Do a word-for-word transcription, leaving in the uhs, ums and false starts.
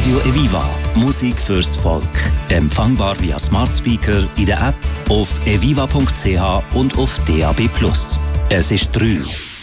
Radio Eviva. Musik fürs Volk. Empfangbar via Smart Speaker in der App, auf eviva punkt c h und auf D A B plus. Es ist drei.